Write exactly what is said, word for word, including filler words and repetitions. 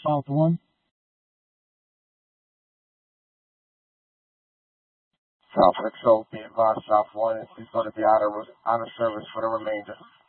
South one. South Patrol, be advised, South one is going to be out of, out of service for the remainder.